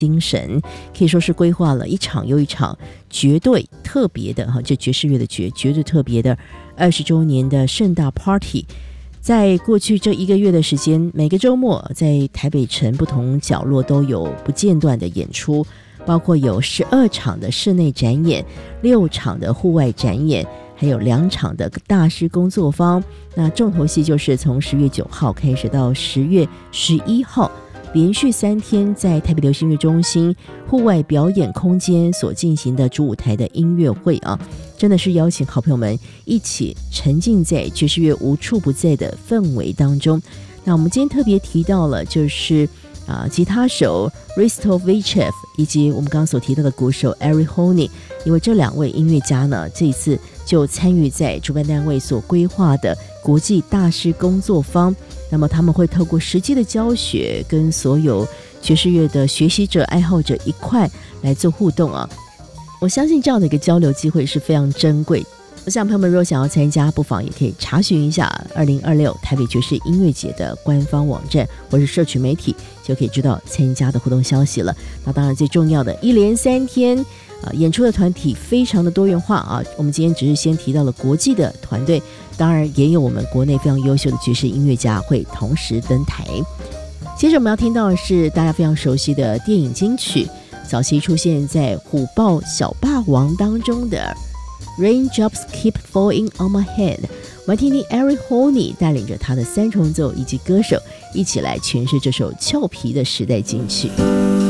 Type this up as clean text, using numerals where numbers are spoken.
精神，可以说是规划了一场又一场绝对特别的这爵士乐的绝对特别的20周年的盛大 party。在过去这1个月的时间，每个周末在台北城不同角落都有不间断的演出，包括有12场的室内展演，6场的户外展演，还有2场的大师工作坊。那重头戏就是从10月9号开始到10月11号，连续3天在台北流行音乐中心户外表演空间所进行的主舞台的音乐会啊，真的是邀请好朋友们一起沉浸在爵士乐无处不在的氛围当中。那我们今天特别提到了就是吉他手 Risto Vichev 以及我们刚刚所提到的鼓手 Eric Honey， 因为这2位音乐家呢，这一次就参与在主办单位所规划的国际大师工作坊。那么他们会透过实际的教学，跟所有爵士乐的学习者、爱好者一块来做互动啊。我相信这样的一个交流机会是非常珍贵。我想朋友们若想要参加，不妨也可以查询一下2026台北爵士音乐节的官方网站或是社群媒体，就可以知道参加的活动消息了。那当然最重要的1连3天演出的团体非常的多元化啊。我们今天只是先提到了国际的团队，当然也有我们国内非常优秀的爵士音乐家会同时登台。接着我们要听到的是大家非常熟悉的电影金曲，早期出现在虎豹小霸王当中的 Raindrops Keep Falling on My Head。 我们听听 Eric Honey 带领着他的3重奏以及歌手一起来诠释这首俏皮的时代金曲。